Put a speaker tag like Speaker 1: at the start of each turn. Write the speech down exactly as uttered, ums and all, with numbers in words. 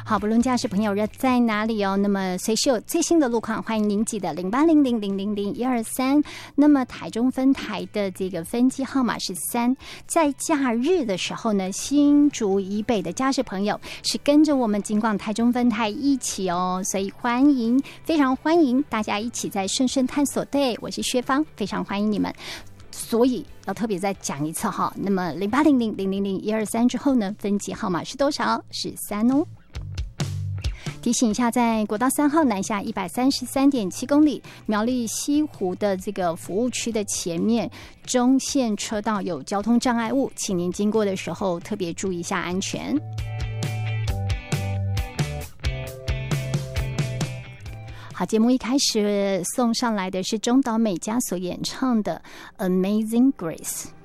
Speaker 1: 好，不论驾驶朋友人在哪里哦，那么随时有最新的路况，欢迎您记得零八零零零零零一二三。那么台中分台的这个分机号码是三，在假日的时候呢，新竹以北的驾驶朋友是跟着我们警广台中分台一起哦，所以欢迎，非常欢迎大家一起在深深探索队，我是薛芳，非常欢迎你们。所以要特别再讲一次哈，那么零八零零零零零一二三之后呢，分机号码是多少？是三哦。提醒一下，在国道三号南下一百三十三点七公里，苗栗西湖的这个服务区的前面中线车道有交通障碍物，请您经过的时候特别注意一下安全。好，节目一开始送上来的是中岛美嘉所演唱的《Amazing Grace》。